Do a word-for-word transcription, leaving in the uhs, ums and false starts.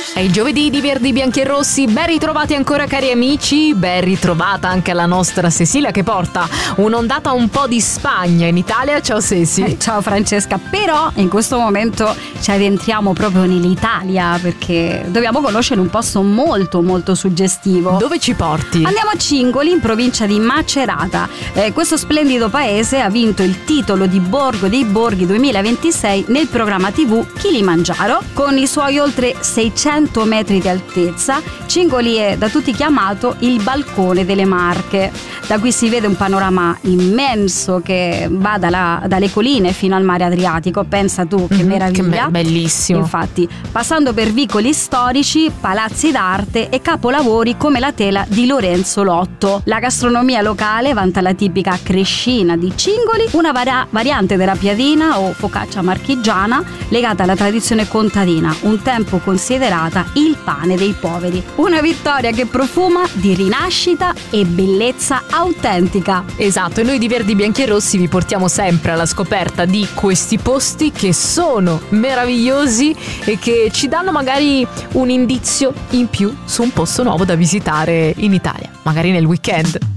È il giovedì di Verdi Bianchi e Rossi, ben ritrovati ancora cari amici, ben ritrovata anche la nostra Cecilia che porta un'ondata un po' di Spagna in Italia. Ciao Ceci. Eh, ciao Francesca, però in questo momento ci addentriamo proprio nell'Italia perché dobbiamo conoscere un posto molto molto suggestivo. Dove ci porti? Andiamo a Cingoli, in provincia di Macerata. Eh, questo splendido paese ha vinto il titolo di Borgo dei Borghi duemilaventisei nel programma tivù Kilimangiaro. Con i suoi oltre seicento metri di altezza, Cingoli è da tutti chiamato il balcone delle Marche. Da qui si vede un panorama immenso che va dalla, dalle colline fino al mare Adriatico. Pensa tu che mm-hmm, meraviglia. Che be- bellissimo. Infatti, passando per vicoli storici, palazzi d'arte e capolavori come la tela di Lorenzo Lotto. La gastronomia locale vanta la tipica crescina di Cingoli, una varia- variante della piadina o focaccia marchigiana legata alla tradizione contadina, un tempo considerata il pane dei poveri. Una vittoria che profuma di rinascita e bellezza autentica. Esatto, e noi di Verdi Bianchi e Rossi vi portiamo sempre alla scoperta di questi posti che sono meravigliosi e che ci danno magari un indizio in più su un posto nuovo da visitare in Italia, magari nel weekend.